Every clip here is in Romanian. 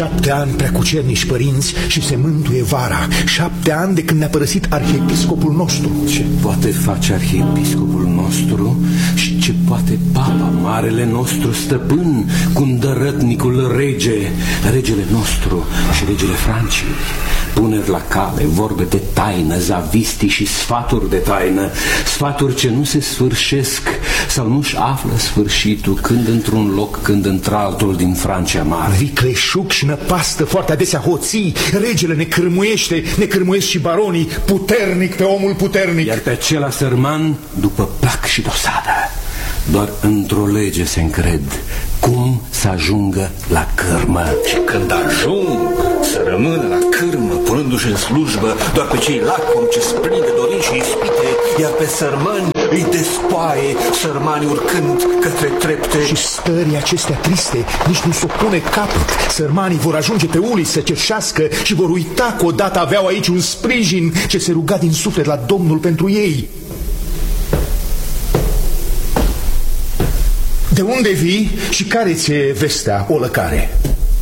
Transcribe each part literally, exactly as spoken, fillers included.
Șapte ani preacucernici părinți și se mântuie vara. Șapte ani de când ne-a părăsit arhiepiscopul nostru. Ce poate face arhiepiscopul nostru și ce poate papa, marele nostru stăpân, cu îndărătnicul rege, regele nostru și regele Franciei? Puneri la cale, vorbe de taină, zavistii și sfaturi de taină, sfaturi ce nu se sfârșesc sau nu-și află sfârșitul, când într-un loc, când într-altul din Francia mare. Vicleșug și năpastă, foarte adesea hoții, regele ne cârmuiește, ne cârmuiesc și baronii, puternic pe omul puternic. Iar pe acela sărman, după plac și dosadă, doar într-o lege se încred, cum să ajungă la cârmă. Și când ajung să rămână la cârmă, punându-și în slujbă doar pe cei lacomi ce sprind de dorinți și ispite, iar pe sărmani îi despoaie, sărmanii urcând către trepte. Și stării acestea triste nici nu s-o pune capăt. Sărmanii vor ajunge pe ulii să cerșească și vor uita că odată aveau aici un sprijin ce se ruga din suflet la Domnul pentru ei. De unde vii și care ți-e vestea, o lăcare?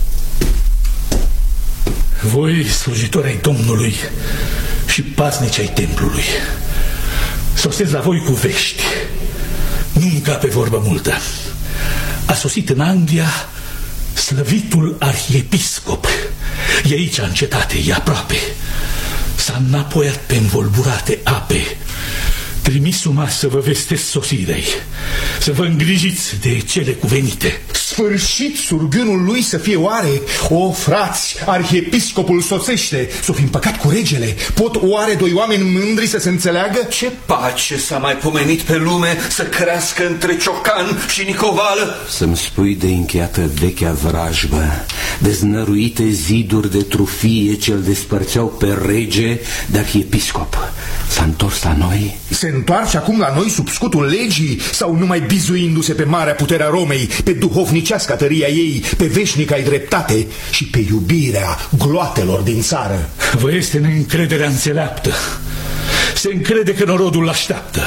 Voi, slujitori ai Domnului și paznici ai templului, sosesc la voi cu vești, nu-mi ca pe vorbă multă. A sosit în Anglia slăvitul arhiepiscop. E aici în cetate, e aproape. S-a înapoiat pe învolburate ape. Trimis-o să vă vestesc sosirei, să vă îngrijiți de cele cuvenite. Sfârșit surgânul lui să fie oare? O, frați, arhiepiscopul sosește. S-o fi împăcat cu regele. Pot oare doi oameni mândri să se înțeleagă? Ce pace s-a mai pomenit pe lume să crească între Ciocan și Nicovală? Să-mi spui de încheiată vechea vrajbă, deznăruite ziduri de trufie ce-l despărțeau pe rege de arhiepiscop. S-a întors la noi? Se întoarce acum la noi sub scutul legii sau numai bizuindu-se pe marea puterea Romei, pe duhovnicească tăria ei, pe veșnica-i dreptate și pe iubirea gloatelor din țară? Vă este neîncrederea înțeleaptă. Se încrede că norodul l-așteaptă.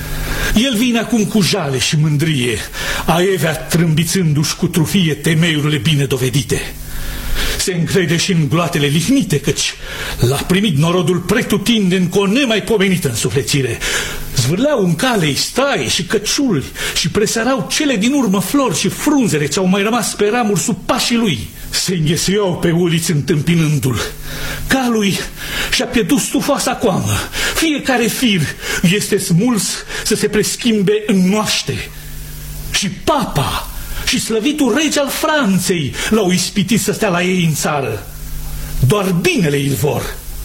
El vine acum cu jale și mândrie, aievea trâmbițându-și cu trufie temeiurile bine dovedite. Se încrede și în gloatele lihnite, căci l-a primit norodul pretutindeni cu o nemaipomenită însuflețire. Zvârleau în calei stai și căciuli și presărau cele din urmă flori și frunzele ce au mai rămas pe ramuri sub pașii lui. Se înghesuiau pe uliți întâmpinându-l. Calui și-a pierdut stufoasa coamă. Fiecare fir este smuls să se preschimbe în noaște. Și papa și slăvitul rege al Franței l-au ispitit să stea la ei în țară. Doar binele îl vor.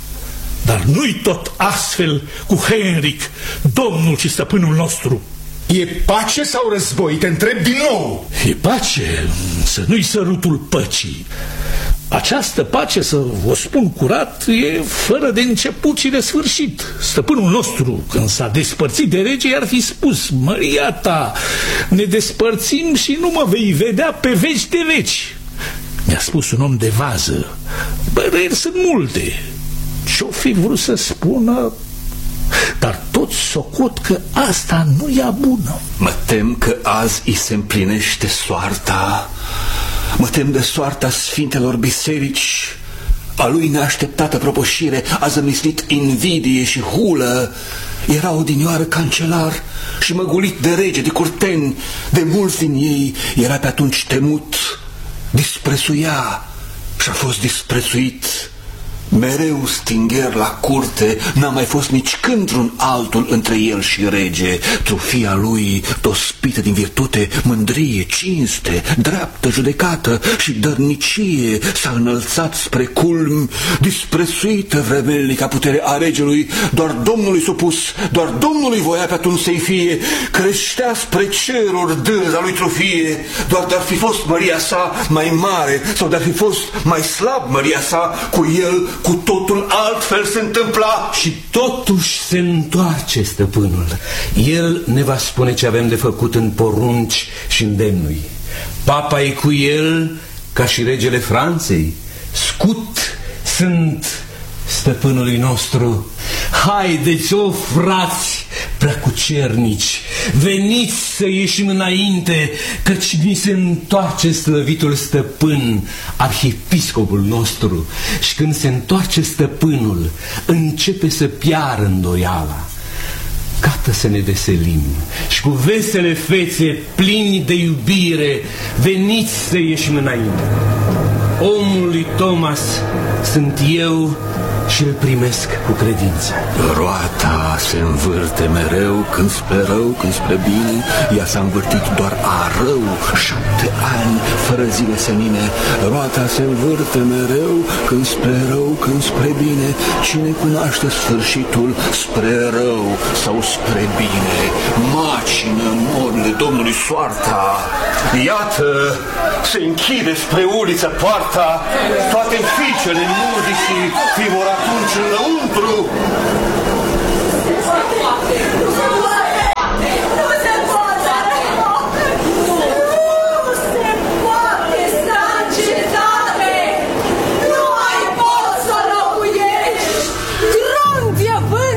Dar nu-i tot astfel cu Henric, domnul și stăpânul nostru. E pace sau război? Te întreb din nou. E pace, să nu-i sărutul păcii. Această pace, să vă spun curat, e fără de început și de sfârșit. Stăpânul nostru, când s-a despărțit de rege, i-ar fi spus: măria ta, ne despărțim și nu mă vei vedea pe veci de veci. Mi-a spus un om de vază: păreri sunt multe. Ce-o fi vrut să spună? Dar toți socot că asta nu e bună. Mă tem că azi îi se împlinește soarta. Mă tem de soarta sfintelor biserici. A lui neașteptată propășire a zămislit invidie și hulă. Era odinioară cancelar și măgulit de rege, de curteni. De mulți din ei era pe atunci temut. Disprețuia și a fost disprețuit. Mereu stingher la curte, n-a mai fost nici când un altul între el și rege. Trufia lui, dospită din virtute, mândrie, cinste, dreaptă judecată și dărnicie, s-a înălțat spre culmi. Disprețuită vremelnica putere a regelui, doar Domnului supus, doar Domnului voia pe atunci să-i fie. Creștea spre ceruri dânsa lui Trufie, doar de-ar fi fost măria sa mai mare sau de-ar fi fost mai slab măria sa, cu el cu totul altfel se întâmpla. Și totuși se întoarce stăpânul. El ne va spune ce avem de făcut în porunci și îndemnui. Papa e cu el ca și regele Franței. Scut sunt stăpânului nostru. Haideți, o frați, preacucernici, veniți să ieșim înainte, căci ni se întoarce slăvitul stăpân, arhiepiscopul nostru, și când se întoarce stăpânul, începe să piară îndoiala. Gata să ne veselim și cu vesele fețe plini de iubire veniți să ieșim înainte. Omul lui Thomas sunt eu și îl primesc cu credință. Roata se învârte mereu, când spre rău, când spre bine. Ea s-a învârtit doar a rău, șapte ani fără zile senine. Roata se învârte mereu, când spre rău, când spre bine. Cine cunoaște sfârșitul, spre rău sau spre bine? Macină morile Domnului soarta. Iată, se închide spre uliță poarta. Toate fiicele nordicii fi vor atunci înăuntru.